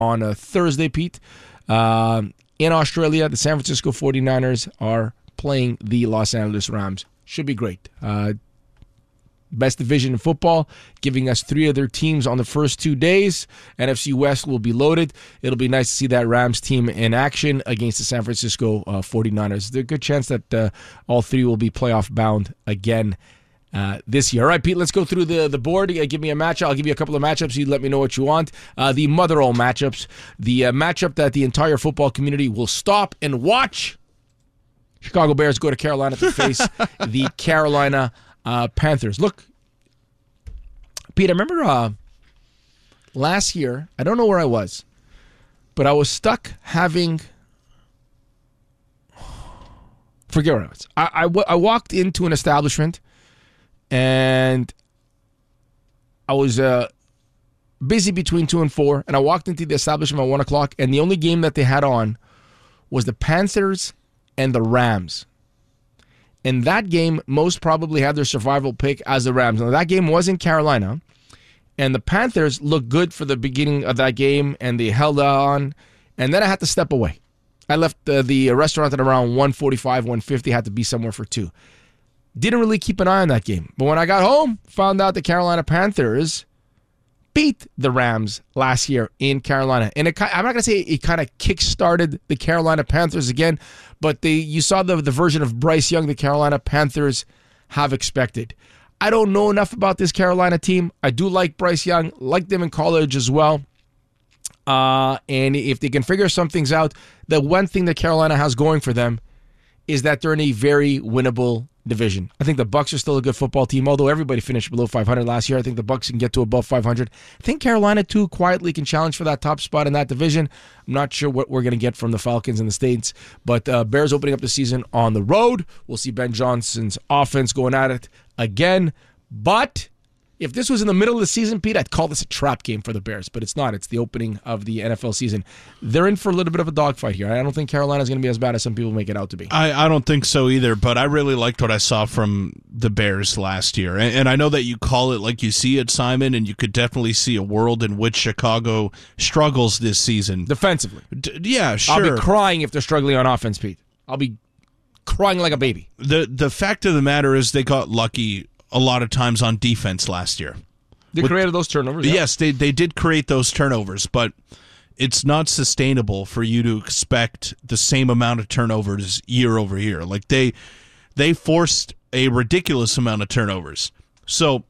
on a Thursday, Pete. In Australia, the San Francisco 49ers are playing the Los Angeles Rams. Should be great. Best division in football, giving us 3 other teams on the first 2 days. NFC West will be loaded. It'll be nice to see that Rams team in action against the San Francisco 49ers. There's a good chance that all 3 will be playoff bound again this year. All right, Pete, let's go through the board. Give me a matchup. I'll give you a couple of matchups. You let me know what you want. The mother-all matchups. The matchup that the entire football community will stop and watch. Chicago Bears go to Carolina to face the Carolina Panthers. Look, Pete, I remember last year, I don't know where I was, but I was stuck having... Forget where I was. I walked into an establishment and I was busy between 2 and 4, and I walked into the establishment at 1 o'clock, and the only game that they had on was the Panthers and the Rams. And that game most probably had their survival pick as the Rams. Now, that game was in Carolina, and the Panthers looked good for the beginning of that game, and they held on, and then I had to step away. I left the restaurant at around 1:45, 1:50, had to be somewhere for 2. Didn't really keep an eye on that game. But when I got home, found out the Carolina Panthers beat the Rams last year in Carolina. And I'm not going to say it kind of kick-started the Carolina Panthers again, but you saw the version of Bryce Young the Carolina Panthers have expected. I don't know enough about this Carolina team. I do like Bryce Young, liked them in college as well. And if they can figure some things out, the one thing that Carolina has going for them is that they're in a very winnable division. I think the Bucs are still a good football team, although everybody finished below 500 last year. I think the Bucs can get to above 500. I think Carolina, too, quietly can challenge for that top spot in that division. I'm not sure what we're going to get from the Falcons in the States, but Bears opening up the season on the road. We'll see Ben Johnson's offense going at it again, but if this was in the middle of the season, Pete, I'd call this a trap game for the Bears, but it's not. It's the opening of the NFL season. They're in for a little bit of a dogfight here. I don't think Carolina's going to be as bad as some people make it out to be. I don't think so either, but I really liked what I saw from the Bears last year. And I know that you call it like you see it, Simon, and you could definitely see a world in which Chicago struggles this season. Defensively. Yeah, sure. I'll be crying if they're struggling on offense, Pete. I'll be crying like a baby. The fact of the matter is they got lucky a lot of times on defense last year. They created those turnovers. Yeah. Yes, they did create those turnovers, but it's not sustainable for you to expect the same amount of turnovers year over year. Like they forced a ridiculous amount of turnovers. So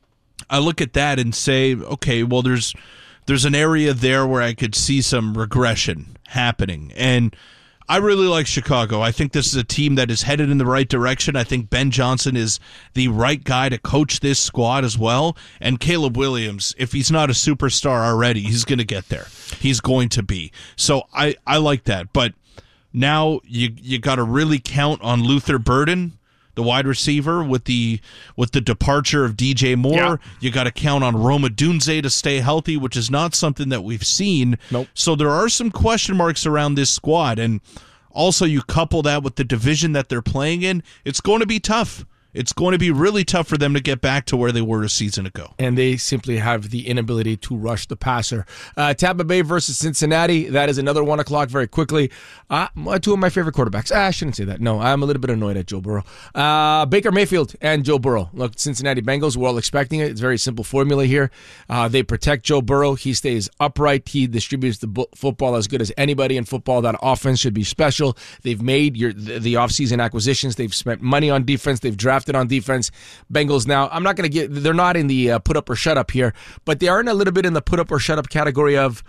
I look at that and say, okay, well there's an area there where I could see some regression happening. And I really like Chicago. I think this is a team that is headed in the right direction. I think Ben Johnson is the right guy to coach this squad as well. And Caleb Williams, if he's not a superstar already, he's going to get there. He's going to be. So I like that. But now you got to really count on Luther Burden, the wide receiver, with the departure of DJ Moore. Yeah. You got to count on Roma Dunze to stay healthy, which is not something that we've seen. Nope. So there are some question marks around this squad, and also you couple that with the division that they're playing in, it's going to be tough. It's going to be really tough for them to get back to where they were a season ago. And they simply have the inability to rush the passer. Tampa Bay versus Cincinnati. That is another 1 o'clock very quickly. 2 of my favorite quarterbacks. I shouldn't say that. No, I'm a little bit annoyed at Joe Burrow. Baker Mayfield and Joe Burrow. Look, Cincinnati Bengals, we're all expecting it. It's a very simple formula here. They protect Joe Burrow. He stays upright. He distributes the football as good as anybody in football. That offense should be special. They've made the offseason acquisitions. They've spent money on defense. They've drafted on defense. Bengals now, I'm not going to they're not in the put up or shut up here, but they are in a little bit in the put up or shut up category of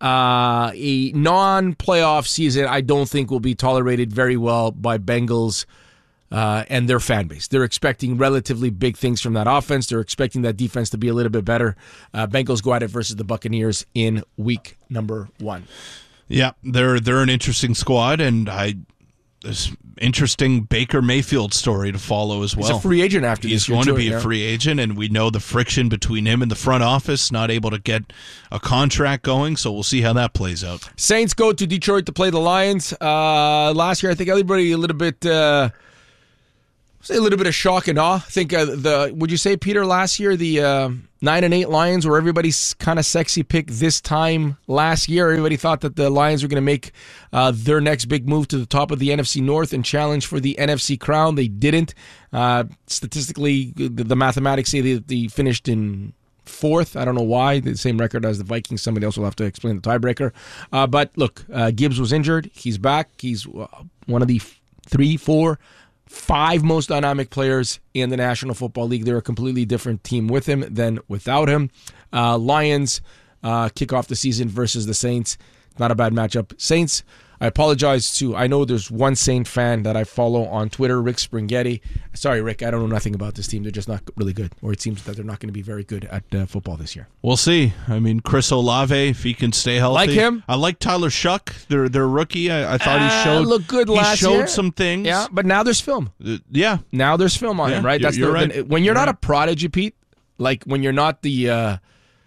a non-playoff season. I don't think will be tolerated very well by Bengals and their fan base. They're expecting relatively big things from that offense. They're expecting that defense to be a little bit better. Bengals go at it versus the Buccaneers in week number 1. Yeah, they're an interesting squad, and this interesting Baker Mayfield story to follow as well. He's a free agent after this year. He's going to be a free agent, and we know the friction between him and the front office, not able to get a contract going, so we'll see how that plays out. Saints go to Detroit to play the Lions. Last year, I think everybody a little bit Say a little bit of shock and awe. I think would you say, Peter, last year the 9-8 Lions were everybody's kind of sexy pick this time last year. Everybody thought that the Lions were going to make their next big move to the top of the NFC North and challenge for the NFC crown. They didn't. Statistically, the mathematics say they finished in fourth. I don't know why. The same record as the Vikings. Somebody else will have to explain the tiebreaker. But look, Gibbs was injured. He's back. He's one of the 3, 4, 5 most dynamic players in the National Football League. They're a completely different team with him than without him. Lions kick off the season versus the Saints. Not a bad matchup. Saints, I apologize to, I know there's one Saint fan that I follow on Twitter, Rick Springhetti. Sorry, Rick, I don't know nothing about this team. They're just not really good, or it seems that they're not going to be very good at football this year. We'll see. I mean, Chris Olave, if he can stay healthy. Like him? I like Tyler Shuck, their rookie. I thought he showed looked good last year. He showed some things. Yeah, but now there's film. Yeah. Now there's film on him, right? You're right. When you're not a prodigy, Pete, like when you're not the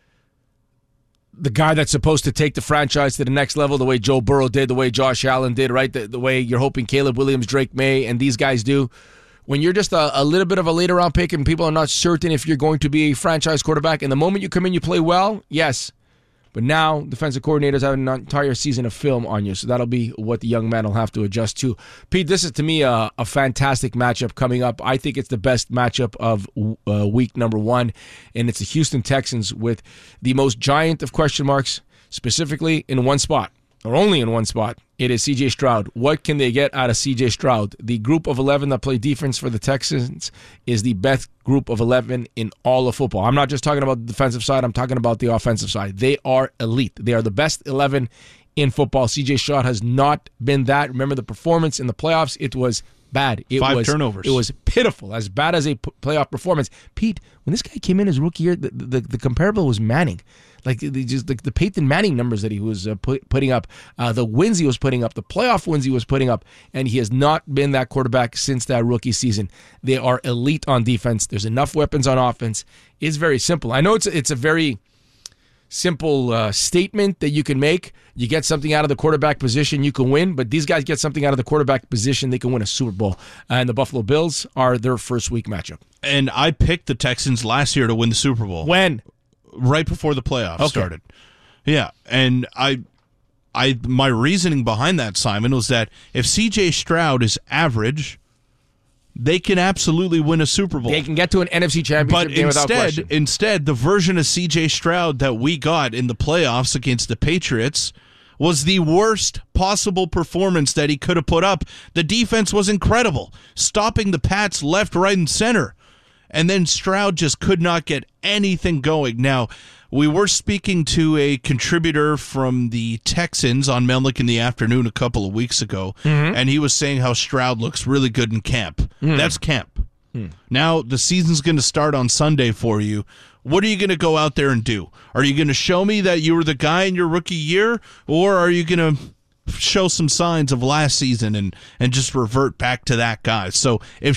guy that's supposed to take the franchise to the next level, the way Joe Burrow did, the way Josh Allen did, right? The way you're hoping Caleb Williams, Drake May, and these guys do. When you're just a little bit of a later round pick and people are not certain if you're going to be a franchise quarterback, and the moment you come in, you play well, yes. But now defensive coordinators have an entire season of film on you, so that'll be what the young man will have to adjust to. Pete, this is to me a fantastic matchup coming up. I think it's the best matchup of week number 1, and it's the Houston Texans with the most giant of question marks, specifically in one spot, or only in one spot. It is C.J. Stroud. What can they get out of C.J. Stroud? The group of 11 that play defense for the Texans is the best group of 11 in all of football. I'm not just talking about the defensive side. I'm talking about the offensive side. They are elite. They are the best 11 in football. C.J. Stroud has not been that. Remember the performance in the playoffs? It was bad. 5 turnovers. It was pitiful. As bad as a playoff performance. Pete, when this guy came in his rookie year, the comparable was Manning. Like the Peyton Manning numbers that he was putting up, the wins he was putting up, the playoff wins he was putting up, and he has not been that quarterback since that rookie season. They are elite on defense. There's enough weapons on offense. It's very simple. I know it's a very simple statement that you can make. You get something out of the quarterback position, you can win, but these guys get something out of the quarterback position, they can win a Super Bowl. And the Buffalo Bills are their first week matchup. And I picked the Texans last year to win the Super Bowl. When? Right before the playoffs started. Yeah, and my reasoning behind that, Simon, was that if C.J. Stroud is average, they can absolutely win a Super Bowl. They can get to an NFC Championship game without question. But instead, the version of C.J. Stroud that we got in the playoffs against the Patriots was the worst possible performance that he could have put up. The defense was incredible, stopping the Pats left, right, and center. And then Stroud just could not get anything going. Now, we were speaking to a contributor from the Texans on Melnick in the Afternoon a couple of weeks ago, and he was saying how Stroud looks really good in camp. That's camp. Now, the season's going to start on Sunday for you. What are you going to go out there and do? Are you going to show me that you were the guy in your rookie year, or are you going to show some signs of last season and just revert back to that guy? So if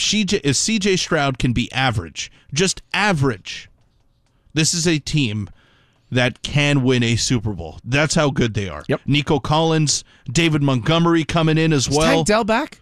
CJ Stroud can be average, just average, this is a team that can win a Super Bowl. That's how good they are. Yep. Nico Collins, David Montgomery coming in as well. Is Tank Dell back?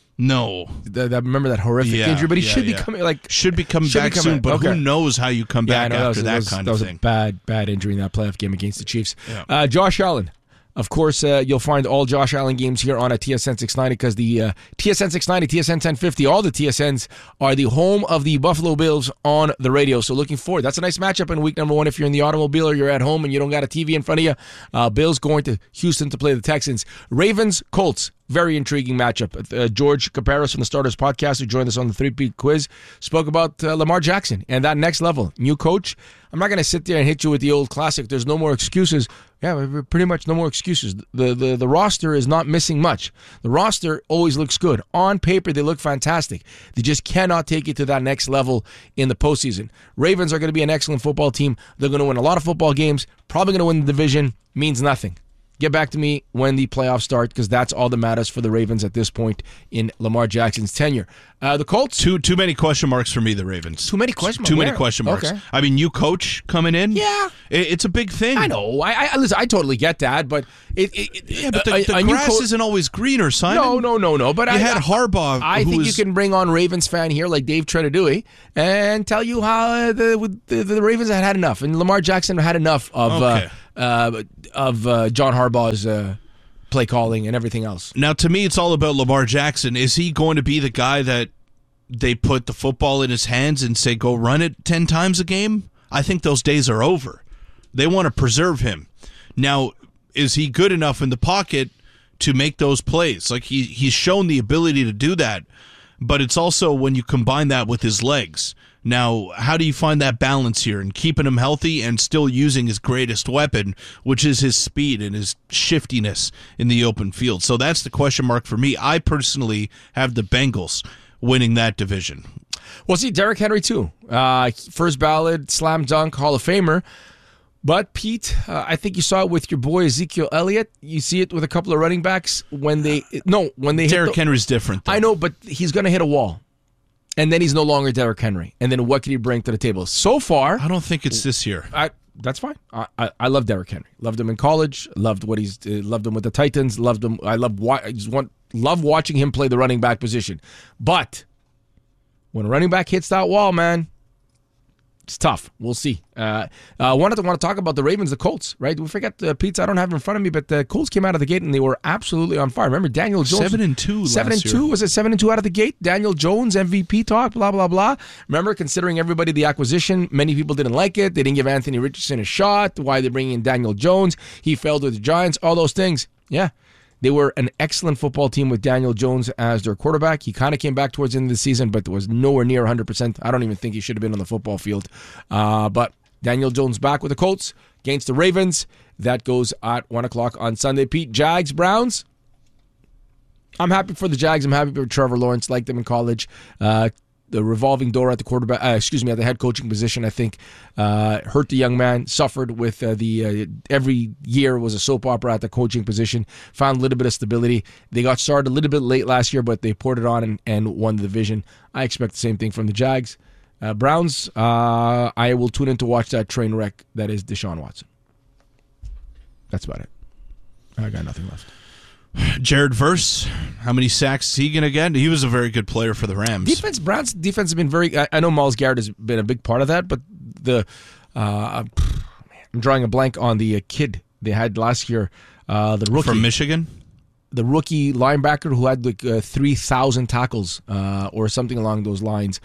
No. Remember that horrific injury, but he should be coming back soon, but who knows how you come back after that kind of thing. That was a bad injury in that playoff game against the Chiefs. Yeah. Josh Allen. Of course, you'll find all Josh Allen games here on a TSN 690 because the TSN 690, TSN 1050, all the TSNs are the home of the Buffalo Bills on the radio. So looking forward. That's a nice matchup in week number 1 if you're in the automobile or you're at home and you don't got a TV in front of you. Bills going to Houston to play the Texans. Ravens, Colts. Very intriguing matchup. George Caparos from the Starters Podcast, who joined us on the 3-Peat Quiz, spoke about Lamar Jackson and that next level. New coach. I'm not going to sit there and hit you with the old classic. There's no more excuses. Yeah, pretty much no more excuses. The roster is not missing much. The roster always looks good. On paper, they look fantastic. They just cannot take it to that next level in the postseason. Ravens are going to be an excellent football team. They're going to win a lot of football games. Probably going to win the division. Means nothing. Get back to me when the playoffs start, because that's all that matters for the Ravens at this point in Lamar Jackson's tenure. The Colts? Too many question marks for me, the Ravens. Too many question marks? Too many question marks. Okay. I mean, you coach coming in? Yeah. It's a big thing. I know. Listen, I totally get that, but but the grass isn't always greener, Simon. No. But you had Harbaugh. I think you can bring on Ravens fan here like Dave Tredadui and tell you how the Ravens had enough, and Lamar Jackson had enough of John Harbaugh's play calling and everything else. Now, to me, it's all about Lamar Jackson. Is he going to be the guy that they put the football in his hands and say, go run it 10 times a game? I think those days are over. They want to preserve him. Now, is he good enough in the pocket to make those plays? Like, he's shown the ability to do that, but it's also when you combine that with his legs. Now, how do you find that balance here and keeping him healthy and still using his greatest weapon, which is his speed and his shiftiness in the open field? So that's the question mark for me. I personally have the Bengals winning that division. Well, see, Derrick Henry, too. First ballot, slam dunk, Hall of Famer. But, Pete, I think you saw it with your boy Ezekiel Elliott. You see it with a couple of running backs when they Derrick Henry's different, though. I know, but he's going to hit a wall. And then he's no longer Derrick Henry. And then what can he bring to the table? So far, I don't think it's this year. That's fine. I love Derrick Henry. Loved him in college. Loved what he's loved him with the Titans. Loved him. I love watching him play the running back position. But when a running back hits that wall, man, it's tough. We'll see. I want to talk about the Ravens, the Colts, right? We forget the Pizza. I don't have it in front of me, but the Colts came out of the gate and they were absolutely on fire. Remember Daniel Jones? 7-2 last year. Was it 7-2 out of the gate? Daniel Jones, MVP talk, blah, blah, blah. Remember, considering everybody the acquisition, many people didn't like it. They didn't give Anthony Richardson a shot. Why are they bringing in Daniel Jones? He failed with the Giants, all those things. Yeah. They were an excellent football team with Daniel Jones as their quarterback. He kind of came back towards the end of the season, but was nowhere near 100%. I don't even think he should have been on the football field. But Daniel Jones back with the Colts against the Ravens. That goes at 1 o'clock on Sunday. Pete, Jags, Browns. I'm happy for the Jags. I'm happy for Trevor Lawrence. Liked them in college. The revolving door at the quarterback, at the head coaching position, I think, hurt the young man. Suffered with every year was a soap opera at the coaching position. Found a little bit of stability. They got started a little bit late last year, but they poured it on and won the division. I expect the same thing from the Jags. Browns, I will tune in to watch that train wreck that is Deshaun Watson. That's about it. I got nothing left. Jared Verse, how many sacks is he going to get? He was a very good player for the Rams. Browns defense has been very. I know Myles Garrett has been a big part of that, but I'm drawing a blank on the kid they had last year, the rookie from Michigan, the rookie linebacker who had like 3,000 tackles or something along those lines.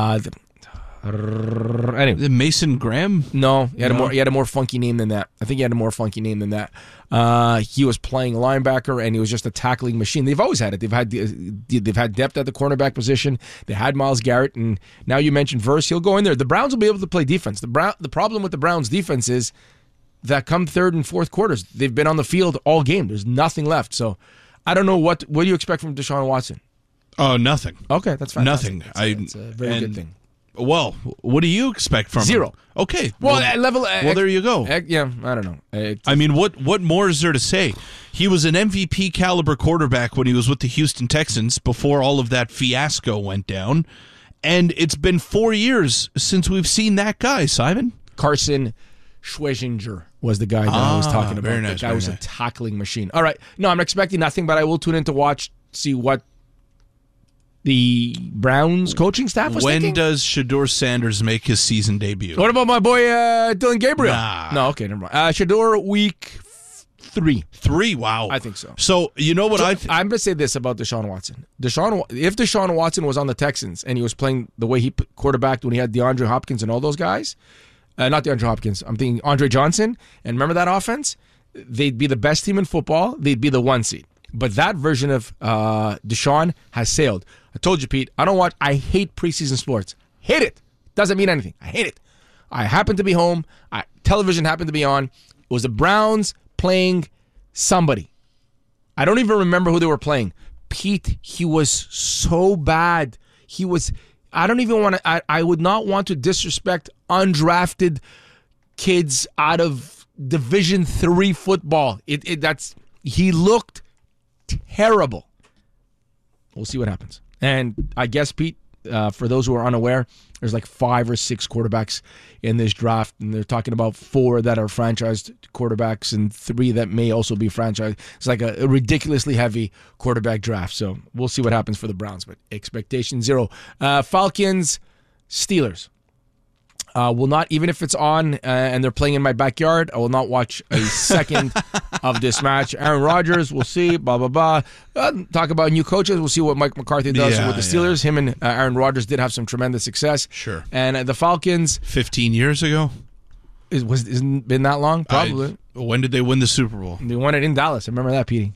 Anyway, Mason Graham? No, he had a more funky name than that. I think he had a more funky name than that. He was playing linebacker, and he was just a tackling machine. They've always had it. They've had depth at the cornerback position. They had Myles Garrett, and now you mentioned Verse. He'll go in there. The Browns will be able to play defense. The problem with the Browns' defense is that come third and fourth quarters, they've been on the field all game. There's nothing left. So I don't know what do you expect from Deshaun Watson? Oh, nothing. Okay, that's fine. Nothing. That's a very good thing. Well, what do you expect from him? 0. Okay. Well, at level. There you go. Yeah, I don't know. I mean, what more is there to say? He was an MVP caliber quarterback when he was with the Houston Texans before all of that fiasco went down, and it's been 4 years since we've seen that guy. Simon Carson Schwezinger was the guy that I was talking about. Very nice. That guy was a tackling machine. All right. No, I'm expecting nothing, but I will tune in to see what the Browns coaching staff was thinking. When does Shedeur Sanders make his season debut? What about my boy Dylan Gabriel? Nah. No, okay, never mind. Shedeur week 3. 3, wow. I think so. So, you know what I'm going to say this about Deshaun Watson. If Deshaun Watson was on the Texans and he was playing the way he quarterbacked when he had DeAndre Hopkins and all those guys, not DeAndre Hopkins, I'm thinking Andre Johnson, and remember that offense? They'd be the best team in football. They'd be the 1 seed. But that version of Deshaun has sailed. I told you, Pete, I hate preseason sports. Hate it. Doesn't mean anything. I hate it. I happened to be home. Television happened to be on. It was the Browns playing somebody. I don't even remember who they were playing. Pete, he was so bad. I don't even want to, I would not want to disrespect undrafted kids out of Division III football. He looked terrible. We'll see what happens. And I guess, Pete, for those who are unaware, there's like 5 or 6 quarterbacks in this draft, and they're talking about 4 that are franchised quarterbacks and 3 that may also be franchised. It's like a ridiculously heavy quarterback draft. So we'll see what happens for the Browns, but expectation 0. Falcons, Steelers. Will not, even if it's on and they're playing in my backyard, I will not watch a second of this match. Aaron Rodgers, we'll see, blah, blah, blah. Talk about new coaches. We'll see what Mike McCarthy does with the Steelers. Him and Aaron Rodgers did have some tremendous success. Sure. And the Falcons. 15 years ago? Isn't been that long? Probably. When did they win the Super Bowl? They won it in Dallas. I remember that, Petey.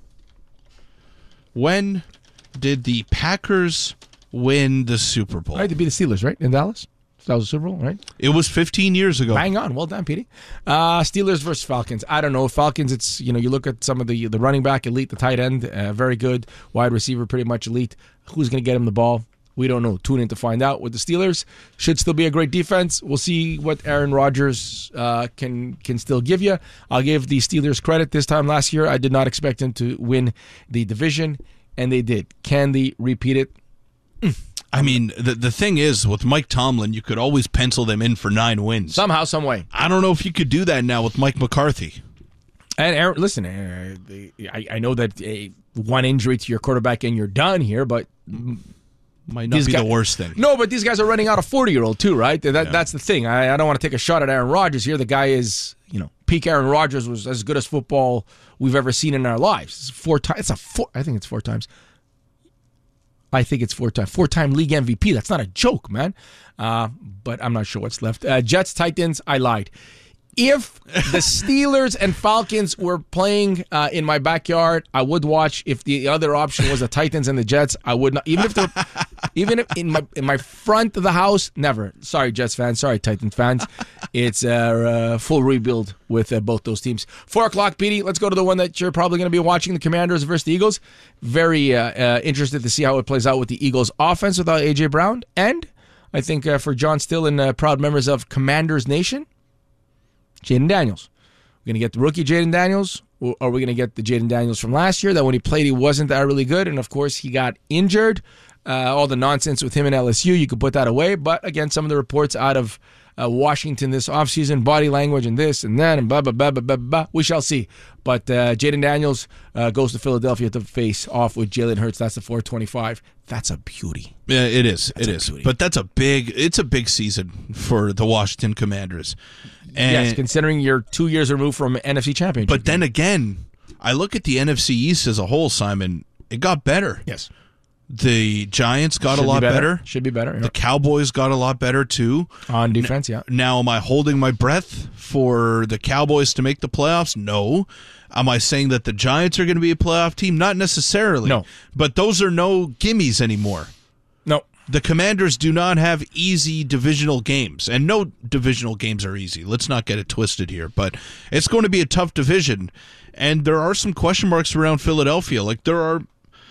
When did the Packers win the Super Bowl? Right, to be the Steelers, right? In Dallas? That was the Super Bowl, right? It was 15 years ago. Bang on. Well done, Petey. Steelers versus Falcons. I don't know. Falcons, it's, you look at some of the running back, elite, the tight end, very good. Wide receiver, pretty much elite. Who's going to get him the ball? We don't know. Tune in to find out. With the Steelers, should still be a great defense. We'll see what Aaron Rodgers can still give you. I'll give the Steelers credit this time last year. I did not expect them to win the division, and they did. Can they repeat it? I mean, the thing is, with Mike Tomlin, you could always pencil them in for 9 wins. Somehow, some way. I don't know if you could do that now with Mike McCarthy. And Aaron, listen, I know that one injury to your quarterback and you're done here, but might not be the worst thing. No, but these guys are running out a 40-year-old too, right? That's the thing. I don't want to take a shot at Aaron Rodgers here. The guy is, peak Aaron Rodgers was as good as football we've ever seen in our lives. It's 4 times. I think it's 4 times. I think it's 4 times. 4-time league MVP. That's not a joke, man. But I'm not sure what's left. Jets, Titans, I lied. If the Steelers and Falcons were playing in my backyard, I would watch. If the other option was the Titans and the Jets, I would not. Even if in my front of the house, never. Sorry, Jets fans. Sorry, Titans fans. It's a full rebuild with both those teams. 4 o'clock, Petey. Let's go to the one that you're probably going to be watching, the Commanders versus the Eagles. Very interested to see how it plays out with the Eagles' offense without A.J. Brown. And I think for John Still and proud members of Commanders Nation, Jaden Daniels. We're going to get the rookie Jaden Daniels, or are we going to get the Jaden Daniels from last year that when he played he wasn't that really good, and of course he got injured. All the nonsense with him in LSU, you could put that away. But again, some of the reports out of Washington this offseason, body language and this and that and blah, blah, blah, blah, blah, blah. We shall see. But Jaden Daniels goes to Philadelphia to face off with Jalen Hurts. That's the 425. That's a beauty. Yeah, it is. It is. Beauty. But it's a big season for the Washington Commanders. And yes, considering you're 2 years removed from NFC Championship. But then again, I look at the NFC East as a whole, Simon. It got better. Yes. The Giants got a lot better. Should be better. Yeah. The Cowboys got a lot better, too. On defense, yeah. Now, am I holding my breath for the Cowboys to make the playoffs? No. Am I saying that the Giants are going to be a playoff team? Not necessarily. No. But those are no gimmies anymore. No. The Commanders do not have easy divisional games, and no divisional games are easy. Let's not get it twisted here, but it's going to be a tough division, and there are some question marks around Philadelphia. Like, there are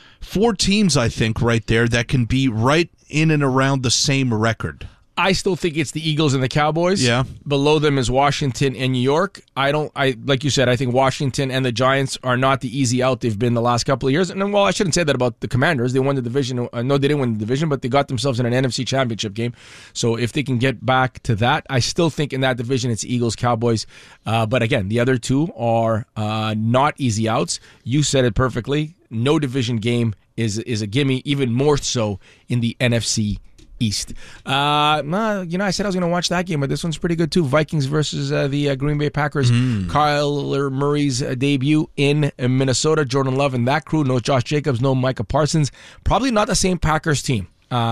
4 teams, I think, right there that can be right in and around the same record. I still think it's the Eagles and the Cowboys. Yeah. Below them is Washington and New York. Like you said, I think Washington and the Giants are not the easy out they've been the last couple of years. And well, I shouldn't say that about the Commanders. They won the division. No, they didn't win the division, but they got themselves in an NFC Championship game. So if they can get back to that, I still think in that division it's Eagles, Cowboys. But again, the other two are not easy outs. You said it perfectly. No division game is a gimme, even more so in the NFC East. I said I was going to watch that game, but this one's pretty good too. Vikings versus the Green Bay Packers. Kyler Murray's debut in Minnesota. Jordan Love and that crew. No Josh Jacobs, no Micah Parsons. Probably not the same Packers team.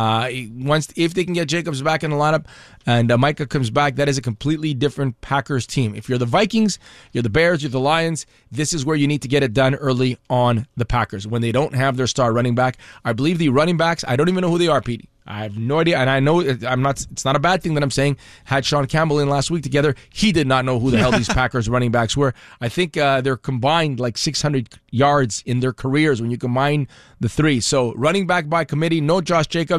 If they can get Jacobs back in the lineup and Micah comes back, that is a completely different Packers team. If you're the Vikings, you're the Bears, you're the Lions, this is where you need to get it done early on the Packers. When they don't have their star running back, I believe the running backs, I don't even know who they are, Petey. I have no idea, and I know it's not a bad thing that I'm saying. Had Sean Campbell in last week together, he did not know who the hell these Packers running backs were. I think they're combined like 600 yards in their careers when you combine the 3. So running back by committee, no Josh Jacobs.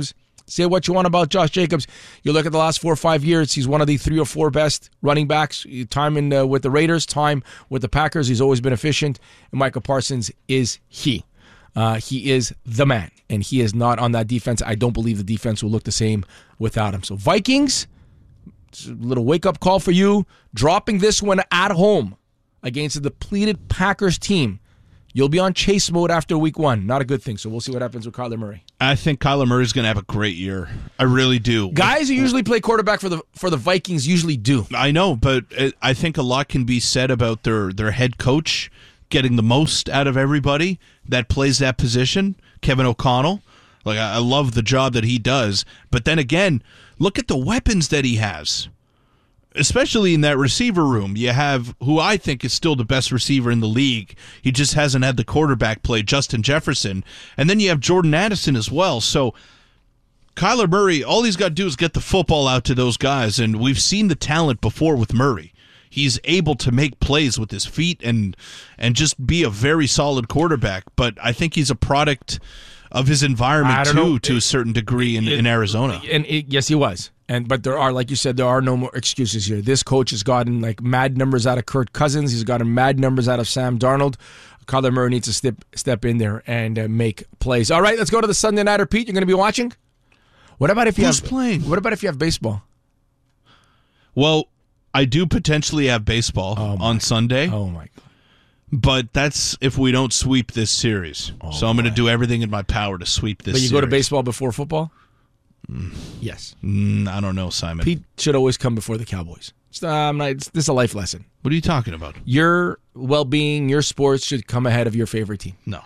Say what you want about Josh Jacobs. You look at the last 4 or 5 years, he's one of the 3 or 4 best running backs. Time with the Raiders, time with the Packers. He's always been efficient. And Michael Parsons is he. He is the man, and he is not on that defense. I don't believe the defense will look the same without him. So Vikings, a little wake-up call for you. Dropping this one at home against a depleted Packers team. You'll be on chase mode after week 1. Not a good thing, so we'll see what happens with Kyler Murray. I think Kyler Murray's going to have a great year. I really do. Guys who usually play quarterback for the Vikings usually do. I know, but I think a lot can be said about their head coach getting the most out of everybody that plays that position, Kevin O'Connell. Like, I love the job that he does. But then again, look at the weapons that he has. Especially in that receiver room. You have who I think is still the best receiver in the league. He just hasn't had the quarterback play, Justin Jefferson. And then you have Jordan Addison as well. So Kyler Murray, all he's got to do is get the football out to those guys. And we've seen the talent before with Murray. He's able to make plays with his feet and just be a very solid quarterback. But I think he's a product of his environment too, to a certain degree in Arizona. And yes, he was. But there are, like you said, there are no more excuses here. This coach has gotten like mad numbers out of Kirk Cousins. He's gotten mad numbers out of Sam Darnold. Kyler Murray needs to step in there and make plays. All right, let's go to the Sunday Nighter. Pete, you're going to be watching? What about if you Who's playing? What about if you have baseball? Well, I do potentially have baseball on Sunday. Oh, my God. But that's if we don't sweep this series. So I'm going to do everything in my power to sweep this series. But you go to baseball before football? Yes. I don't know, Simon. Pete should always come before the Cowboys. This is a life lesson. What are you talking about? Your well-being, your sports should come ahead of your favorite team. No.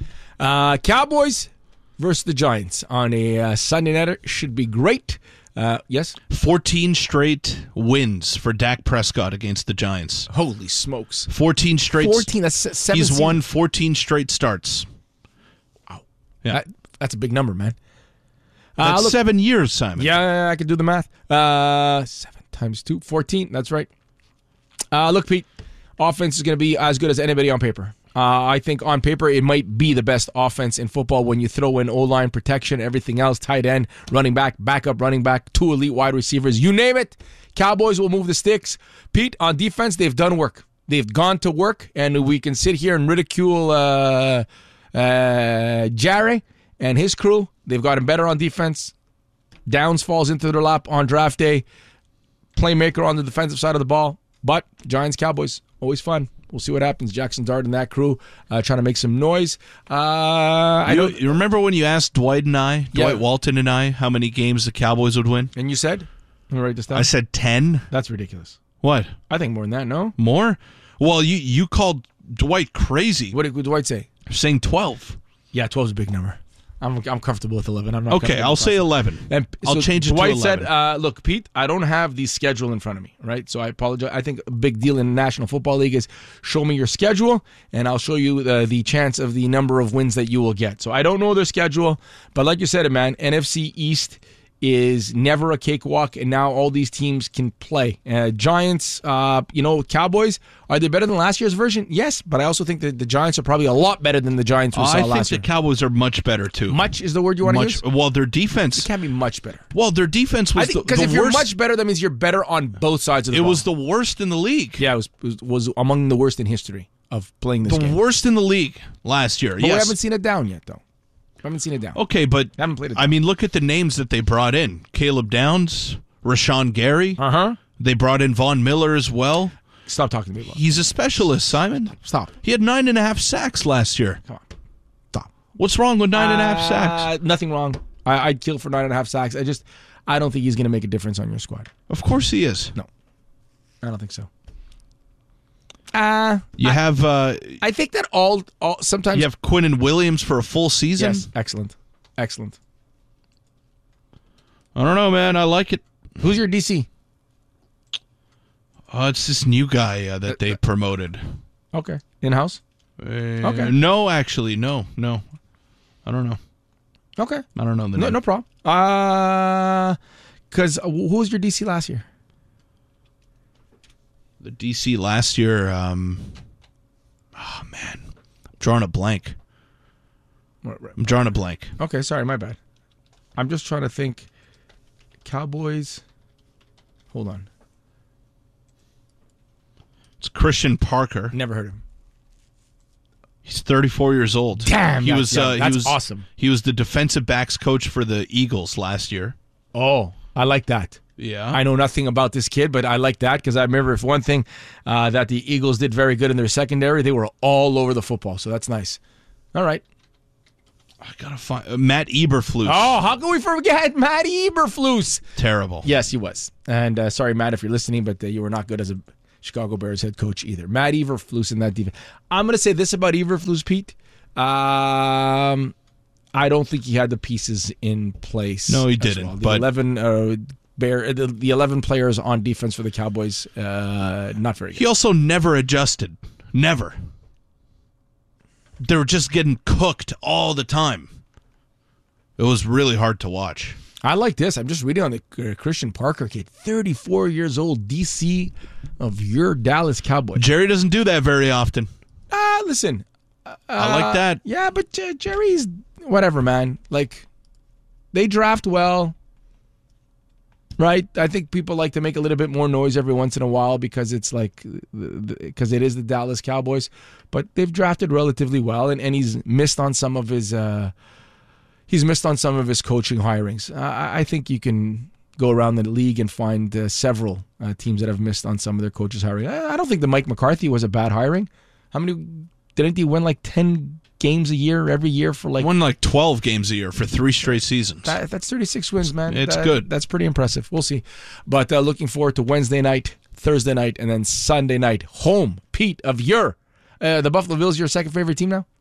Cowboys versus the Giants on a Sunday nighter should be great. Yes? 14 straight wins for Dak Prescott against the Giants. Holy smokes. 14 straight. 14, that's 7 He's seasons. won 14 straight starts. Wow. Yeah. That's a big number, man. That's 7 years, Simon. Yeah, I could do the math. 7 times 2, 14. That's right. Look, Pete, offense is going to be as good as anybody on paper. I think on paper it might be the best offense in football when you throw in O-line protection, everything else, tight end, running back, backup running back, 2 elite wide receivers, you name it. Cowboys will move the sticks. Pete, on defense, they've done work. They've gone to work, and we can sit here and ridicule Jarry and his crew. They've gotten better on defense. Downs falls into their lap on draft day. Playmaker on the defensive side of the ball. But Giants, Cowboys, always fun. We'll see what happens. Jackson Dart and that crew trying to make some noise. You remember when you asked Dwight Walton and I, how many games the Cowboys would win? And you said? Let me write this down. I said 10. That's ridiculous. What? I think more than that, no? More? Well, you called Dwight crazy. What did Dwight say? Saying 12. Yeah, 12 is a big number. I'm comfortable with 11. I'm not okay, I'll say 11. And I'll change it to 11. Dwight said, look, Pete, I don't have the schedule in front of me, right? So I apologize. I think a big deal in the National Football League is show me your schedule, and I'll show you the chance of the number of wins that you will get. So I don't know their schedule, but like you said, man, NFC East is never a cakewalk, and now all these teams can play. Giants, Cowboys, are they better than last year's version? Yes, but I also think that the Giants are probably a lot better than the Giants we saw last year. I think the Cowboys are much better, too. Much is the word you want to use? Well, their defense... It can't be much better. Well, their defense was the worst. Because if you're much better, that means you're better on both sides of the ball. It was the worst in the league. Yeah, it was among the worst in history of playing this game. The worst in the league last year, But we haven't seen it down yet, though. Haven't seen it down. Okay, but haven't played it down. I mean, look at the names that they brought in. Caleb Downs, Rashawn Gary. Uh-huh. They brought in Von Miller as well. Stop talking to me about it. He's a specialist, Simon. Stop. He had 9.5 sacks last year. Come on. Stop. What's wrong with 9.5 sacks? Nothing wrong. I'd kill for 9.5 sacks. I don't think he's going to make a difference on your squad. Of course he is. No. I don't think so. I think that all sometimes you have Quinnen Williams for a full season. Yes, excellent. I don't know, man. I like it. Who's your DC? It's this new guy that they promoted. Okay, in-house. Okay. No, actually, no. I don't know. Okay, I don't know the name. No problem. Because who was your DC last year? The DC last year, I'm drawing a blank. Right. I'm drawing a blank. Okay, sorry, my bad. I'm just trying to think. Cowboys. Hold on. It's Christian Parker. Never heard of him. He's 34 years old. Damn, that's he was awesome. He was the defensive backs coach for the Eagles last year. Oh, I like that. Yeah. I know nothing about this kid, but I like that because I remember if one thing that the Eagles did very good in their secondary, they were all over the football. So that's nice. All right. I gotta find Matt Eberflus. Oh, how can we forget Matt Eberflus? Terrible. Yes, he was. And sorry, Matt, if you're listening, but you were not good as a Chicago Bears head coach either. Matt Eberflus in that defense. I'm going to say this about Eberflus, Pete. I don't think he had the pieces in place. No, he didn't. Well. But 11 players on defense for the Cowboys, not very good. He also never adjusted. Never. They were just getting cooked all the time. It was really hard to watch. I like this. I'm just reading on the Christian Parker kid, 34 years old, DC of your Dallas Cowboys. Jerry doesn't do that very often. Listen. I like that. Yeah, but Jerry's whatever, man. Like, they draft well, right? I think people like to make a little bit more noise every once in a while because it's like, because it is the Dallas Cowboys. But they've drafted relatively well, and he's missed on some of his. He's missed on some of his coaching hirings. I think you can go around the league and find several teams that have missed on some of their coaches' hiring. I don't think the Mike McCarthy was a bad hiring. How many? Didn't he win like 10 games a year every year for like? Won like 12 games a year for 3 straight seasons. That's 36 wins, man. It's good. That's pretty impressive. We'll see. But looking forward to Wednesday night, Thursday night, and then Sunday night. Home, Pete, of the Buffalo Bills, your second favorite team now?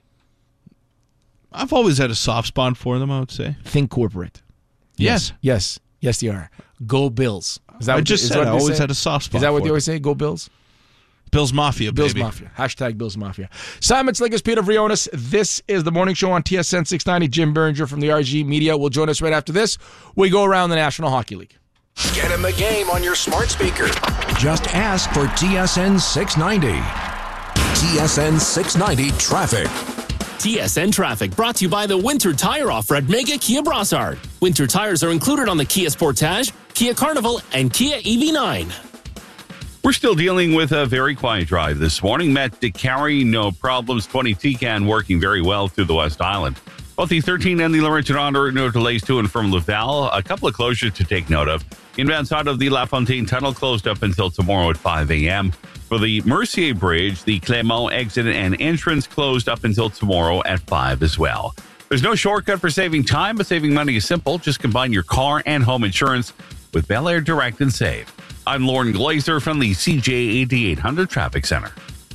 I've always had a soft spot for them, I would say. Think corporate. Yes. Yes, they are. Go Bills. Is that I what, just is said what I they always say? had a soft spot Is that what for they them. always say? Go Bills? Bills Mafia, Bills baby. Mafia. Hashtag Bills Mafia. Simon Slickers, Peter Vrionis. This is the morning show on TSN 690. Jim Berringer from the RG Media will join us right after this. We go around the National Hockey League. Get in the game on your smart speaker. Just ask for TSN 690. TSN 690 Traffic. TSN Traffic brought to you by the Winter Tire Offer at Mega Kia Brossard. Winter tires are included on the Kia Sportage, Kia Carnival, and Kia EV9. We're still dealing with a very quiet drive this morning. Met DeCarry, no problems. 20 Tecan working very well through the West Island. Both the 13 and the Laurentian Honor, no delays to and from Laval. A couple of closures to take note of. Inbound side of the La Fontaine Tunnel closed up until tomorrow at 5 a.m. For the Mercier Bridge, the Clermont exit and entrance closed up until tomorrow at 5 as well. There's no shortcut for saving time, but saving money is simple. Just combine your car and home insurance with Bel Air Direct and Save. I'm Lauren Glazer from the CJ 8800 Traffic Center.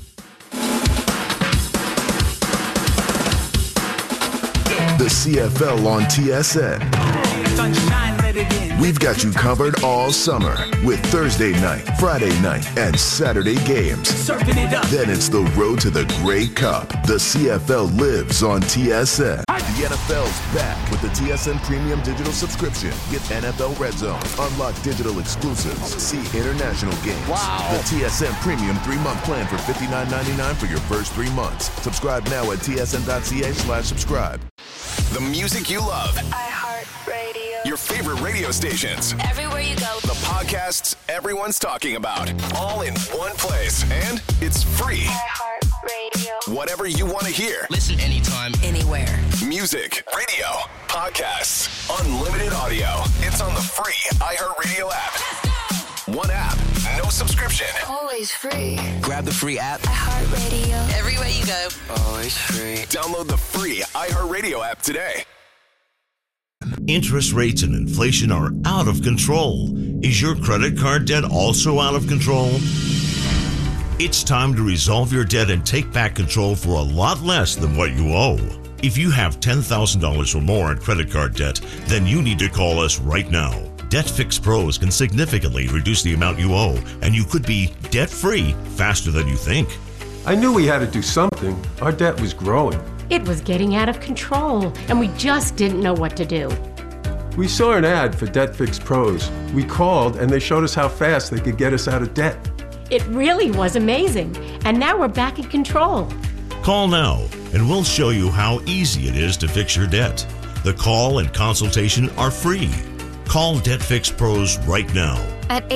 The CFL on TSN. We've got you covered all summer with Thursday night, Friday night, and Saturday games. Then it's the road to the Grey Cup. The CFL lives on TSN. The NFL's back with the TSN Premium Digital subscription. Get NFL Red Zone, unlock digital exclusives, see international games. Wow. The TSN Premium 3-month plan for $59.99 for your first 3 months. Subscribe now at tsn.ca/subscribe. The music you love. iHeartRadio. Your favorite radio stations. Everywhere you go. The podcasts everyone's talking about. All in one place. And it's free. iHeartRadio. Whatever you want to hear. Listen anytime, anywhere. Music, radio, podcasts, unlimited audio. It's on the free iHeartRadio app. One app, no subscription. Always free. grab the free app. iHeartRadio. Everywhere you go. Always free. Download the free iHeartRadio app today. Interest rates and inflation are out of control. Is your credit card debt also out of control? It's time to resolve your debt and take back control for a lot less than what you owe. If you have $10,000 or more in credit card debt, then you need to call us right now. DebtFix Pros can significantly reduce the amount you owe, and you could be debt-free faster than you think. I knew we had to do something. Our debt was growing. It was getting out of control, and we just didn't know what to do. We saw an ad for DebtFix Pros. We called, and they showed us how fast they could get us out of debt. It really was amazing, and now we're back in control. Call now, and we'll show you how easy it is to fix your debt. The call and consultation are free. Call Debt Fix Pros right now. At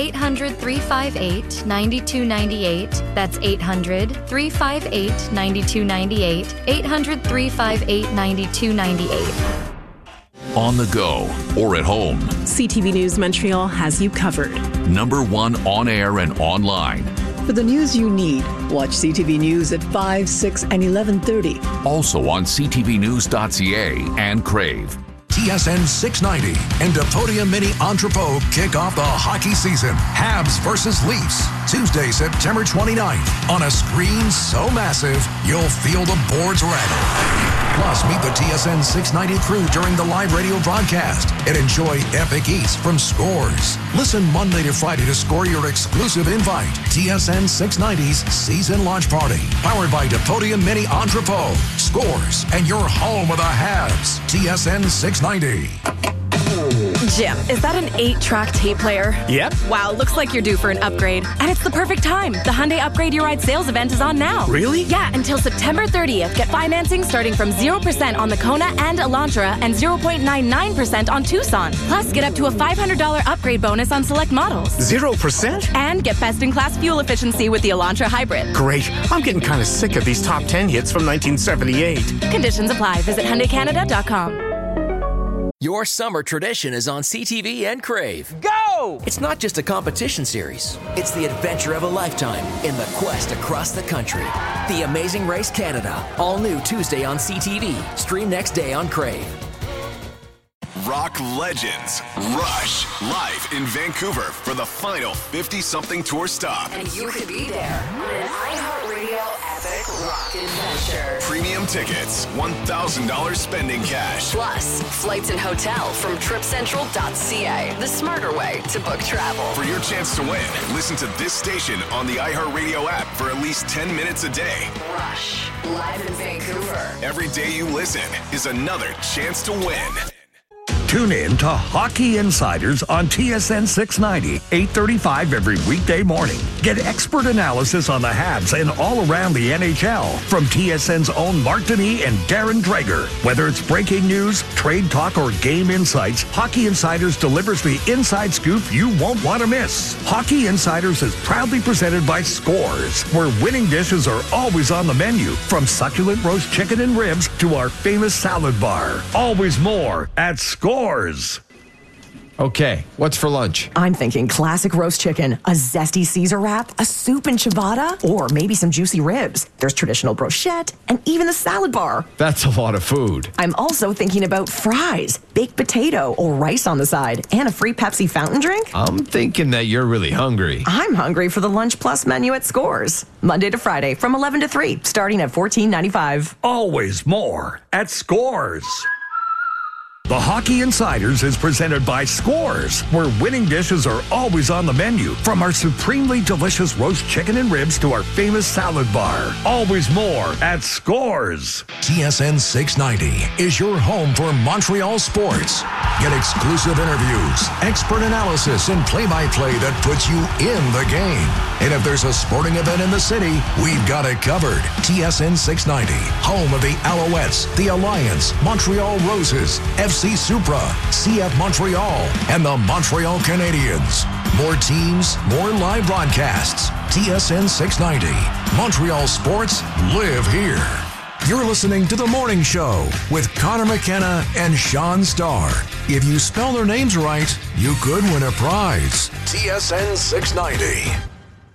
800-358-9298. That's 800-358-9298. 800-358-9298. On the go or at home, CTV News Montreal has you covered. #1 on air and online. For the news you need, watch CTV News at 5, 6, and 11:30. Also on ctvnews.ca and Crave. TSN 690 and Depodia Mini Entrepot kick off the hockey season. Habs versus Leafs, Tuesday, September 29th. On a screen so massive, you'll feel the boards rattle. Plus, meet the TSN 690 crew during the live radio broadcast and enjoy epic eats from Scores. Listen Monday to Friday to score your exclusive invite. TSN 690's season launch party, powered by Depodia Mini Entrepot, Scores, and your home of the Habs. TSN 690. Jim, is that an 8-track tape player? Yep. Wow, looks like you're due for an upgrade. And it's the perfect time. The Hyundai Upgrade Your Ride sales event is on now. Really? Yeah, until September 30th. Get financing starting from 0% on the Kona and Elantra and 0.99% on Tucson. Plus, get up to a $500 upgrade bonus on select models. 0%? And get best-in-class fuel efficiency with the Elantra Hybrid. Great. I'm getting kind of sick of these top 10 hits from 1978. Conditions apply. Visit HyundaiCanada.com. Your summer tradition is on CTV and Crave. Go! It's not just a competition series. It's the adventure of a lifetime in the quest across the country. The Amazing Race Canada. All new Tuesday on CTV. Stream next day on Crave. Rock legends Rush live in Vancouver for the final 50-something tour stop. And you could be there on an iHeartRadio epic rock adventure. Premium tickets, $1,000 spending cash. Plus, flights and hotel from TripCentral.ca. The smarter way to book travel. For your chance to win, listen to this station on the iHeartRadio app for at least 10 minutes a day. Rush, live in Vancouver. Every day you listen is another chance to win. Tune in to Hockey Insiders on TSN 690, 8:35 every weekday morning. Get expert analysis on the Habs and all around the NHL from TSN's own Mark Denis and Darren Dreger. Whether it's breaking news, trade talk, or game insights, Hockey Insiders delivers the inside scoop you won't want to miss. Hockey Insiders is proudly presented by Scores, where winning dishes are always on the menu, from succulent roast chicken and ribs to our famous salad bar. Always more at Scores. Okay, what's for lunch? I'm thinking classic roast chicken, a zesty Caesar wrap, a soup and ciabatta, or maybe some juicy ribs. There's traditional brochette, and even the salad bar. That's a lot of food. I'm also thinking about fries, baked potato, or rice on the side, and a free Pepsi fountain drink. I'm thinking that you're really hungry. I'm hungry for the Lunch Plus menu at Scores. Monday to Friday from 11 to 3, starting at $14.95. Always more at Scores. The Hockey Insiders is presented by Scores, where winning dishes are always on the menu, from our supremely delicious roast chicken and ribs to our famous salad bar. Always more at Scores. TSN 690 is your home for Montreal sports. Get exclusive interviews, expert analysis, and play-by-play that puts you in the game. And if there's a sporting event in the city, we've got it covered. TSN 690, home of the Alouettes, the Alliance, Montreal Roses, FC Supra, CF Montreal, and the Montreal Canadiens. More teams, more live broadcasts. TSN 690. Montreal sports live here. You're listening to The Morning Show with Connor McKenna and Sean Starr. If you spell their names right, you could win a prize. TSN 690.